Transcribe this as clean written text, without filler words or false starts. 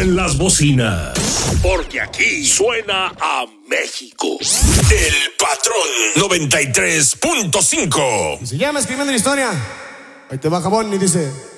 en las bocinas. Porque aquí suena a México. El Patrón 93.5. Y se llama Escribiendo una Historia. Ahí te va, Jabón, y dice...